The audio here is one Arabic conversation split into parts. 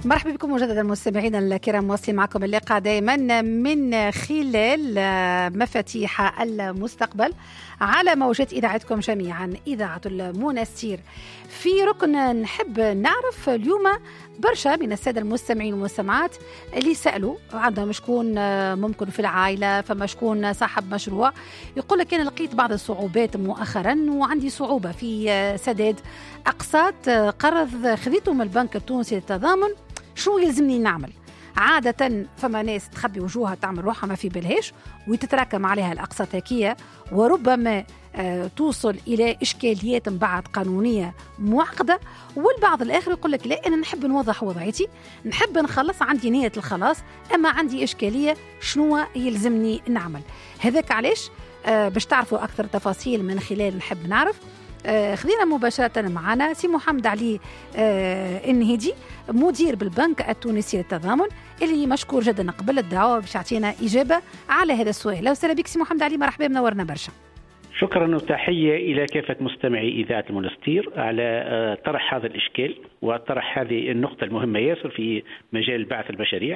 مرحبا بكم مجددا مستمعينا الكرام، واصلين معكم اللقاء دائما من خلال مفاتيح المستقبل على موجات إذاعتكم جميعا، إذاعة المنستير. في ركن نحب نعرف اليوم برشا من السادة المستمعين والمستمعات اللي سألوا عندهم شكون ممكن في العائلة، فما شكون صاحب مشروع يقول لك أنا لقيت بعض الصعوبات مؤخرا وعندي صعوبة في سداد أقساط قرض خذيته من البنك التونسي للتضامن، شو يلزمني نعمل؟ عادة فما ناس تخبي وجوهها تعمل روحها ما في بالهاش وتتراكم عليها الأقساط هكية، وربما توصل إلى إشكاليات بعد قانونية معقدة. والبعض الآخر يقول لك لا، أنا نحب نوضح وضعيتي، نحب نخلص، عندي نية الخلاص، أما عندي إشكالية شنو يلزمني نعمل؟ هذاك علاش باش تعرفوا أكثر تفاصيل من خلال نحب نعرف. خذينا مباشرة معنا سي محمد علي النهيدي، مدير بالبنك التونسي للتضامن، اللي مشكور جدا قبل الدعوة باش يعطينا إجابة على هذا السؤال. لو سلام بك سي محمد علي، مرحبا، منورنا برشا. شكرا وتحية إلى كافة مستمعي إذاعة المنستير على طرح هذا الإشكال وطرح هذه النقطة المهمة ياسر في مجال البعث المشاريع،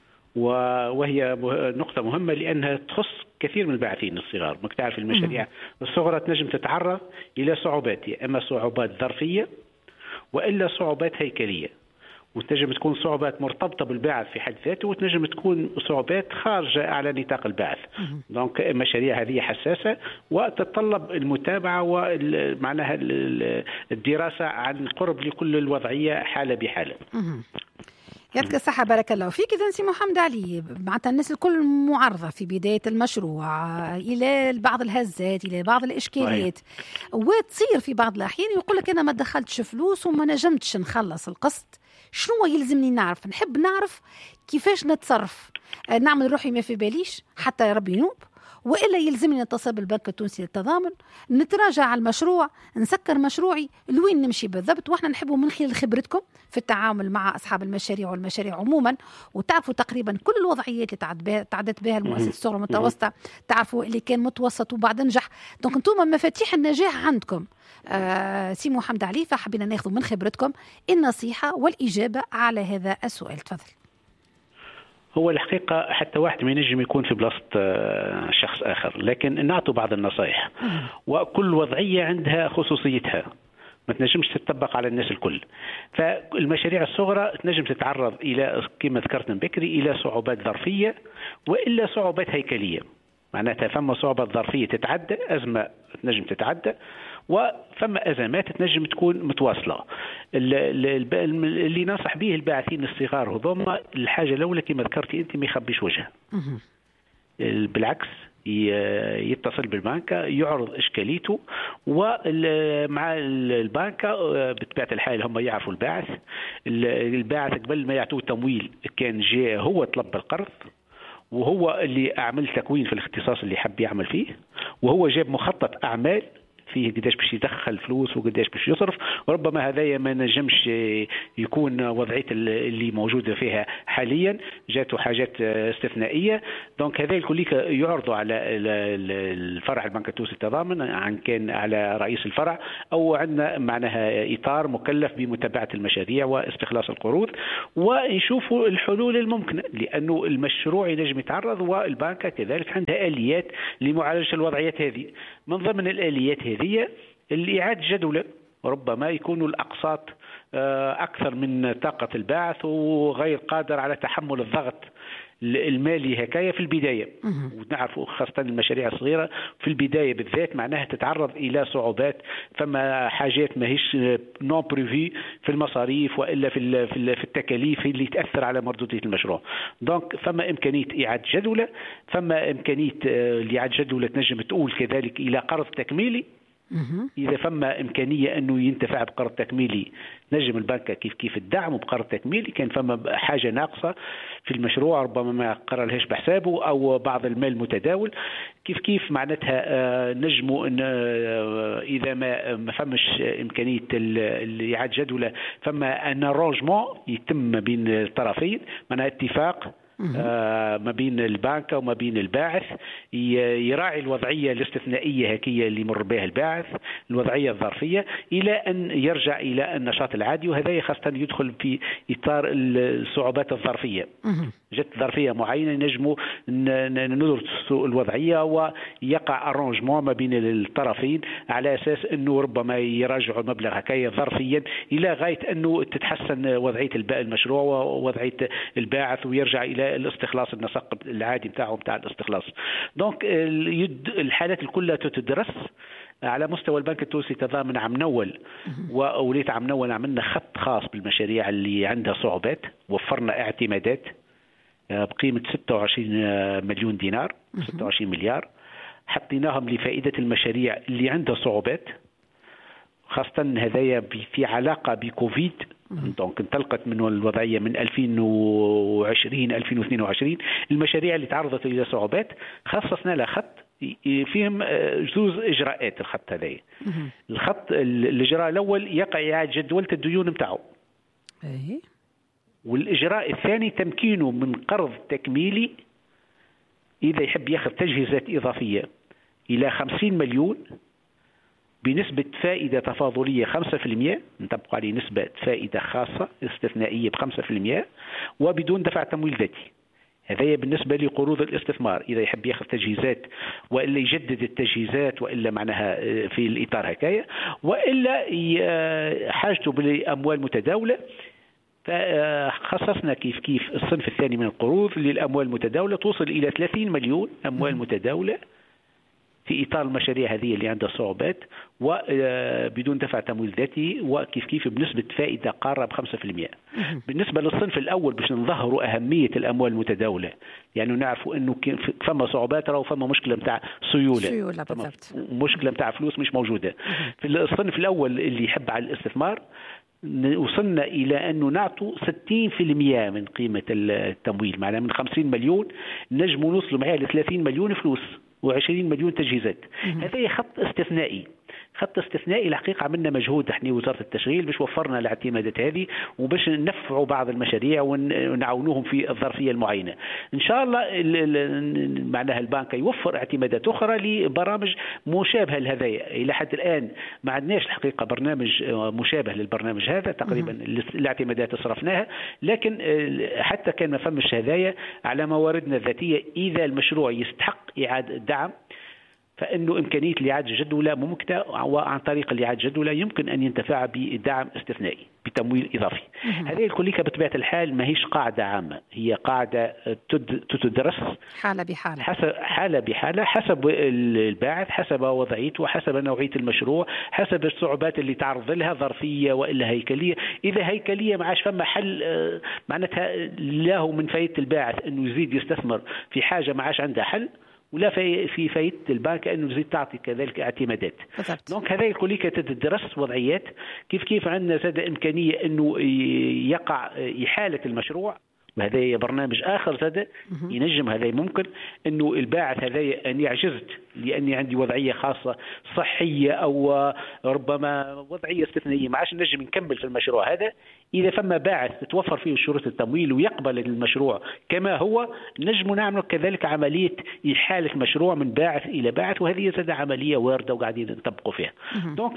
وهي نقطة مهمة لأنها تخص كثير من الباعثين الصغار. ما تعرف المشاريع الصغرى تنجم تتعرض إلى صعوبات، أما صعوبات ظرفية وإلا صعوبات هيكلية، وتنجم تكون صعوبات مرتبطة بالباعث في حد ذاته، وتنجم تكون صعوبات خارجة على نطاق الباعث. دونك المشاريع هذه حساسة وتتطلب المتابعة ومعناها الدراسة عن قرب لكل الوضعية حالة بحالة. يعطيك الصحة، بارك الله فيك. إذن سي محمد علي، معناتها الناس الكل معرضة في بداية المشروع إلى بعض الهزات، إلى بعض الإشكاليات، وتصير في بعض الأحيان يقول لك أنا ما دخلتش فلوس وما نجمتش نخلص القسط، شنو يلزمني نعرف؟ نحب نعرف كيفاش نتصرف، نعمل روحي ما في باليش حتى يا ربي ينوب، وإلا يلزمني نتصل بالبنك التونسي للتضامن، نتراجع على المشروع، نسكر مشروعي، لوين نمشي بالضبط؟ واحنا نحبوا من خلال خبرتكم في التعامل مع أصحاب المشاريع والمشاريع عموما، وتعرفوا تقريبا كل الوضعيات اللي تعدت بها المؤسسة الصغرى والمتوسطة، تعرفوا اللي كان متوسط وبعد نجح. دونك انتم مفاتيح النجاح عندكم. سي محمد علي، فحبينا ناخذ من خبرتكم النصيحة والإجابة على هذا السؤال، تفضل. هو الحقيقة حتى واحد ما ينجم يكون في بلاصة شخص آخر، لكن نعطوا بعض النصائح، وكل وضعية عندها خصوصيتها، ما تنجمش تطبق على الناس الكل. فالمشاريع الصغرى تنجم تتعرض إلى كما ذكرت من بكري إلى صعوبات ظرفية وإلا صعوبات هيكلية. معناتها فما صعوبات ظرفية تتعدى، أزمة تنجم تتعدى، وفما أزمات تنجم تكون متواصلة. اللي ننصح به الباعثين الصغار هذوما الحاجة الأولى كما ذكرتي أنت، ما يخبيش وجهه، بالعكس يتصل بالبنك، يعرض إشكاليته، ومع البنك بطبيعة الحال هم يعرفوا الباعث قبل ما يعطوه تمويل كان جاء هو طلب القرض، وهو اللي أعمل تكوين في الاختصاص اللي حب يعمل فيه، وهو جاب مخطط أعمال فيه قداش باش يدخل فلوس وقداش باش يصرف. وربما هذايا ما نجمش يكون وضعية اللي موجودة فيها حاليا، جاته حاجات استثنائية. دونك هذا الكل يعرضوا على الفرع البنك التونسي للتضامن، عن كان على رئيس الفرع أو عندنا معناها إطار مكلف بمتابعة المشاريع واستخلاص القروض، ويشوفوا الحلول الممكنة، لأنه المشروع ينجم يتعرض والبنك كذلك عندها آليات لمعالجة الوضعيات هذه. من ضمن الآليات هذه الإعادة جدولة، ربما يكون الأقساط أكثر من طاقة الباعث وغير قادر على تحمل الضغط المالي هكايا في البداية. ونعرف خاصة المشاريع الصغيرة في البداية بالذات معناها تتعرض إلى صعوبات، فما حاجات ما هيش نون بريفي في المصاريف وإلا في التكاليف اللي تأثر على مردودية المشروع. دونك فما إمكانية إعادة جدولة، فما إمكانية لإعادة جدولة تنجم تقول كذلك إلى قرض تكميلي. إذا فما إمكانية أنه ينتفع بقرض تكميلي، نجم البنك كيف الدعم بقرض تكميلي. كان فما حاجة ناقصة في المشروع ربما ما قرر لهش بحسابه أو بعض المال متداول، كيف معناتها نجموا إن إذا ما فمش إمكانية إعادة جدولة، فما أن رونجمون يتم بين الطرفين، معناها اتفاق ما بين البنك وما بين الباعث، يراعي الوضعية الاستثنائية هكية اللي يمر بها الباعث، الوضعية الظرفية، إلى أن يرجع إلى النشاط العادي. وهذا خاصة يدخل في إطار الصعوبات الظرفية. جت ظرفية معينة نجموا ندرس الوضعية ويقع أرونجمون ما بين الطرفين على أساس أنه ربما يراجعوا المبلغ هكايا ظرفيا إلى غاية أنه تتحسن وضعية المشروع ووضعية الباعث ويرجع إلى الاستخلاص، النسق العادي بتاع الاستخلاص. دونك الحالات كلها تدرس على مستوى البنك التونسي تضامن عام نول وأولية عام نول. عملنا خط خاص بالمشاريع اللي عندها صعوبات، وفرنا اعتمادات بقيمة 26 مليون دينار، 26 مليار، حطيناهم لفائدة المشاريع اللي عندها صعوبات، خاصة هذايا في علاقة بكوفيد. دونك انطلقت من الوضعية من 2020 2022 المشاريع اللي تعرضت إلى صعوبات خصصنا لها خط فيهم جزء إجراءات. الخط هذا الخط الإجراء الأول يقع إعادة جدولة الديون متاعه، والإجراء الثاني تمكينه من قرض تكميلي إذا يحب ياخذ تجهيزات إضافية إلى 50 مليون بنسبة فائدة تفاضلية 5%، نطبق عليه نسبة فائدة خاصة استثنائية ب5% وبدون دفع تمويل ذاتي. هذا بالنسبة لقروض الاستثمار إذا يحب ياخذ تجهيزات وإلا يجدد التجهيزات وإلا معناها في الإطار هكايا، وإلا حاجته بالأموال متداولة. فخصصنا كيف الصنف الثاني من القروض للأموال المتداولة توصل إلى 30 مليون أموال متداولة في إطار المشاريع هذه اللي عندها صعوبات وبدون دفع تمويل ذاتي، وكيف بنسبة فائدة قارة ب5%. بالنسبة للصنف الأول باش نظهروا أهمية الأموال المتداولة، يعني نعرفوا أنه فما صعوبات أو فما مشكلة متاع سيولة، مشكلة متاع فلوس مش موجودة. في الصنف الأول اللي يحب على الاستثمار وصلنا إلى أنه نعطوا 60% من قيمة التمويل، معناه من 50 مليون نجموا نوصلوا معاه ل 30 مليون فلوس و20 مليون تجهيزات. هذا خط استثنائي. خط استثنائي الحقيقة عملنا مجهود احنا وزارة التشغيل باش وفرنا الاعتمادات هذه وباش ننفعوا بعض المشاريع ونعاونوهم في الظرفية المعينة. إن شاء الله معناها البنك يوفر اعتمادات أخرى لبرامج مشابهة لهذا. إلى حد الآن ما عندناش الحقيقة برنامج مشابه للبرنامج هذا، تقريبا الاعتمادات صرفناها، لكن حتى كان ما فمش هدايا على مواردنا الذاتية إذا المشروع يستحق إعادة دعم فإنه إمكانية الإعادة الجدولة ممكنة، وعن طريق الإعادة الجدولة يمكن أن ينتفع بدعم استثنائي بتمويل إضافي. هذه الكلية بطبيعة الحال ما هيش قاعدة عامة، هي قاعدة تدرس حالة بحالة، حالة بحالة، حسب الباعث، حسب وضعيته، حسب نوعية المشروع، حسب الصعوبات اللي تعرض لها ظرفية وإلا هيكلية. إذا هيكلية ما عادش فما حل معناتها له من فايدة الباعث أنه يزيد يستثمر في حاجة ما عادش عندها حل، ولا في فايدة البنك أنه تزيد تعطي كذلك اعتمادات. دونك هذه الكلية تدرس وضعيات كيف عندنا زاد إمكانية أنه يقع إحالة المشروع، وهذا برنامج آخر زاد ينجم. هذا ممكن أنه الباعث هذا أن يعجزت لأني عندي وضعية خاصة صحية أو ربما وضعية استثنائية ما عادش نجم نكمل في المشروع هذا، إذا فما باعث تتوفر فيه شروط التمويل ويقبل المشروع كما هو، نجم نعمل كذلك عملية إحالة المشروع من باعث إلى باعث، وهذه زاد عملية واردة وقاعدين نطبقوا فيها. دونك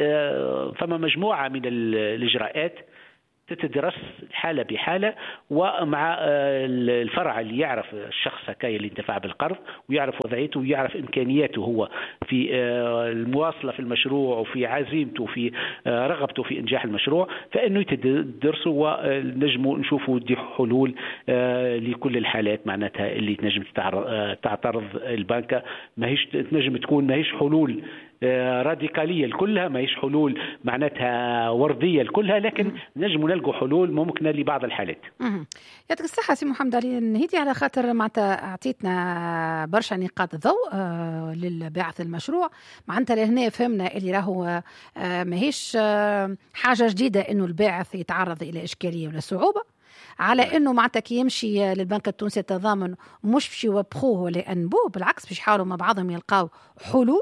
فما مجموعة من الإجراءات تتدرس حالة بحالة، ومع الفرع اللي يعرف الشخص هكايا اللي انتفع بالقرض ويعرف وضعيته ويعرف إمكانياته هو في المواصلة في المشروع وفي عزيمته وفي رغبته في إنجاح المشروع، فإنه يتدرسوا ونجموا نشوفوا دي حلول لكل الحالات معناتها اللي تنجم تعترض البنك. ما هيش تنجم تكون ما هيش حلول راديكالية كلها، ما هيش حلول معناتها وردية كلها، لكن نجم نلقوا حلول ممكنة لبعض الحالات. يعطيك الصحة سي محمد علي، نهيتي على خاطر معناتها أعطيتنا برشا نقاط ضوء للباعث المشروع. معناتها لهنا فهمنا اللي راهو ما هيش حاجة جديدة إنه الباعث يتعرض إلى إشكالية ولا صعوبة، على انه معناتها كي يمشي للبنك التونسي التضامن مش باش يوبخوه ولا ينبوه، بالعكس باش يحاولوا مع بعضهم يلقاو حلول.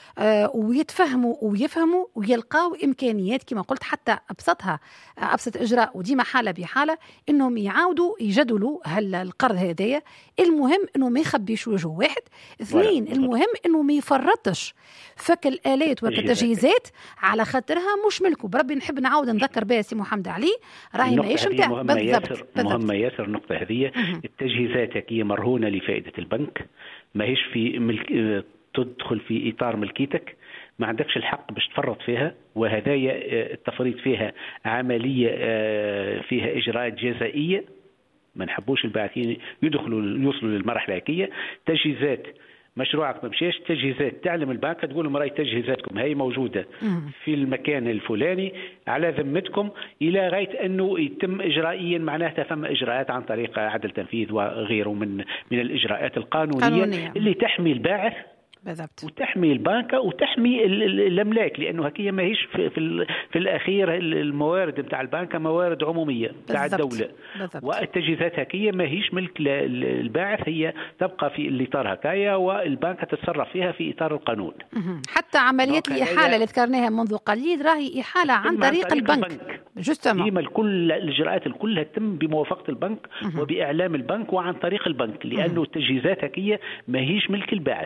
ويفهموا ويلقاو إمكانيات كما قلت حتى أبسط إجراء، وديما حالة بحالة إنهم يعاودوا يجدلوا القرض هذايا. المهم إنه ما يخبيش وجهه، واحد. اثنين، المهم إنه ما يفرطش فك الآلات والتجهيزات على خاطرها مش ملكه. بربي نحب نعاود نذكر بها سي محمد علي، راهي ماهيش نتاع. مهمة ياسر النقطة هذه. التجهيزات هي مرهونة لفائدة البنك، ماهيش في تدخل في إطار ملكيتك، ما عندكش الحق باش تفرط فيها، وهذايا التفريط فيها عملية فيها إجراءات جزائية. ما نحبوش الباعثين يوصلوا للمرحلة هكية. تجهيزات مشروعك ما مشيش، تجهيزات تعلم البنك تقول لهم راهي تجهيزاتكم هي موجودة في المكان الفلاني على ذمتكم، إلى غاية أنه يتم إجرائيا معناتها ثم إجراءات عن طريق عدل تنفيذ وغيره من الإجراءات القانونية اللي تحمي الباعث بالضبط، وتحمي البنكة وتحمي الأملاك، لأنه هكية ما هيش في الأخير الموارد نتاع البنكة موارد عمومية نتاع الدولة. والتجهيزات هكية ما هيش ملك الباعث، هي تبقى في الإطار هكايا والبنكة تتصرف فيها في إطار القانون. حتى عملية الإحالة اللي ذكرناها منذ قليل راهي إحالة عن طريق البنك. ديما كل الإجراءات كلها تتم بموافقة البنك وبإعلام البنك وعن طريق البنك، لأنه التجهيزات هكية ما هيش ملك الباعث.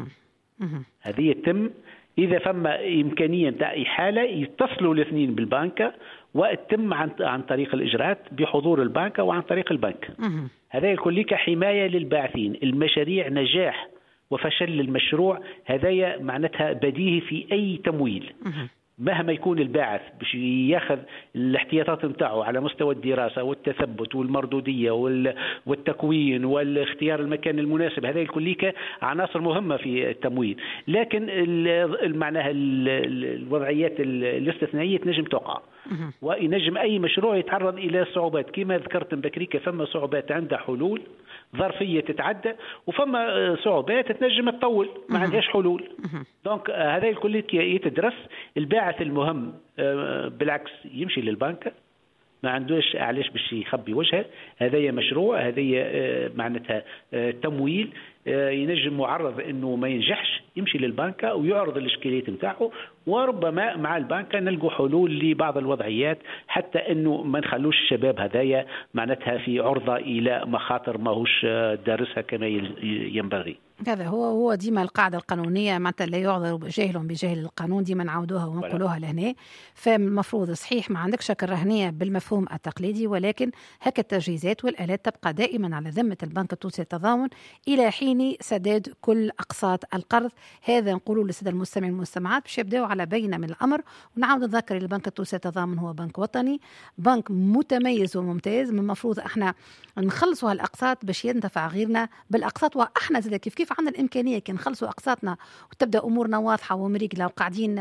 هذه يتم إذا فما إمكانية تاع إحالة يتصلوا الاثنين بالبنكة وتتم عن طريق الإجراءات بحضور البنكة وعن طريق البنك. هذا يكون لك حماية للباعثين. المشاريع نجاح وفشل المشروع هذا معناتها بديهي في أي تمويل، مهما يكون الباعث باش ياخذ الاحتياطات نتاعو على مستوى الدراسة والتثبت والمردودية والتكوين والاختيار المكان المناسب، هذا يكون لك عناصر مهمة في التمويل. لكن معناها الوضعيات الاستثنائية تنجم تقع، وينجم أي مشروع يتعرض إلى صعوبات كما ذكرت بكريكة. فما صعوبات عندها حلول ظرفية تتعدى، وفما صعوبات تنجم تطول ما عندهاش حلول. دونك هذا الكل يتدرس. الباعث المهم بالعكس يمشي للبنك، ما عندوش علاش باش يخبي وجهه. هذا مشروع، هذا معناتها تمويل، ينجم معرض انه ما ينجحش يمشي للبنكة ويعرض الاشكاليات نتاعو، وربما مع البنكة نلقوا حلول لبعض الوضعيات حتى انه ما نخلوش الشباب هذايا معناتها في عرضة الى مخاطر ماهوش دارسها كما ينبغي. هذا هو ديما القاعدة القانونية، معناتها لا يعذر جاهل بجهل القانون، ديما نعودوها ونقولوها لهنا. فالمفروض صحيح ما عندك شك الرهنية بالمفهوم التقليدي، ولكن هكا التجهيزات والآلات تبقى دائما على ذمة البنك التونسي للتضامن إلى حين سداد كل أقساط القرض. هذا نقولوا للسادة المستمعين والمستمعات باش يبداوا على بينة من الأمر. ونعاود نذكر البنك التونسي للتضامن هو بنك وطني، بنك متميز وممتاز. من المفروض احنا نخلصوا هالأقساط باش ينتفع غيرنا بالأقساط، واحنا زي كيف عندنا الإمكانية كي نخلصوا أقساطنا وتبدأ أمورنا واضحة ومريقلة وقاعدين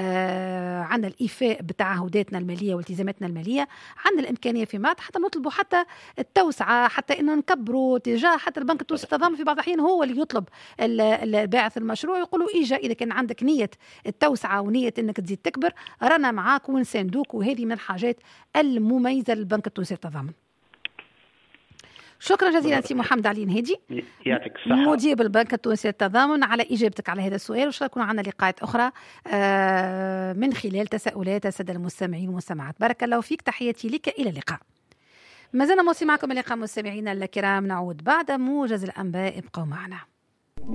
عندنا الإيفاء بتعهداتنا المالية والتزاماتنا المالية، عندنا الإمكانية في مات حتى نطلبوا حتى التوسعة، حتى إنه نكبروا تجاه حتى البنك التونسي للتضامن. في بعض الأحيان هو اللي يطلب الباعث المشروع، يقولوا إيجا إذا كان عندك نية التوسعة ونية إنك تزيد تكبر رانا معاك ونساندوك. وهذه من الحاجات المميزة للبنك التونسي للتضامن. شكرا جزيلا سي محمد علي نهيدي، يعطيك الصحة، مدير البنك التونسي للتضامن، على إجابتك على هذا السؤال. وإن شاء الله يكون عندنا لقاءات أخرى من خلال تساؤلات السادة المستمعين والمستمعات. بارك الله فيك، تحياتي لك، إلى اللقاء. ما زلنا موصي معكم اللقاء مستمعينا الكرام، نعود بعد موجز الأنباء، ابقوا معنا.